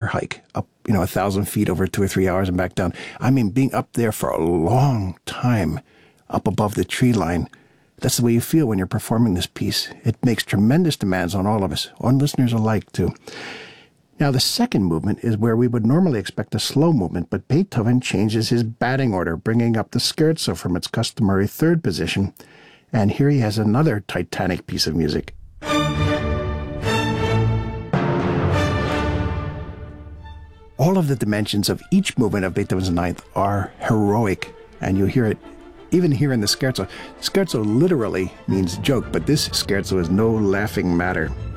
hike up, 1,000 feet over 2 or 3 hours and back down. I mean, being up there for a long time, up above the tree line, that's the way you feel when you're performing this piece. It makes tremendous demands on all of us, on listeners alike, too. Now, the second movement is where we would normally expect a slow movement, but Beethoven changes his batting order, bringing up the scherzo from its customary third position. And here he has another titanic piece of music. All of the dimensions of each movement of Beethoven's Ninth are heroic, and you hear it even here in the scherzo. Scherzo literally means joke, but this scherzo is no laughing matter.